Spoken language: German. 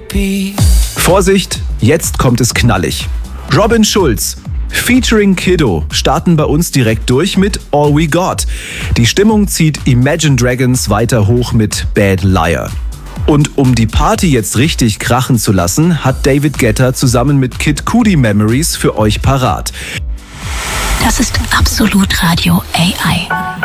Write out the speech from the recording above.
repeat. Vorsicht, jetzt kommt es knallig. Robin Schulz featuring Kiddo starten bei uns direkt durch mit All We Got. Die Stimmung zieht Imagine Dragons weiter hoch mit Bad Liar. Und um die Party jetzt richtig krachen zu lassen, hat David Guetta zusammen mit Kid Cudi Memories für euch parat. Das ist Absolut Radio AI.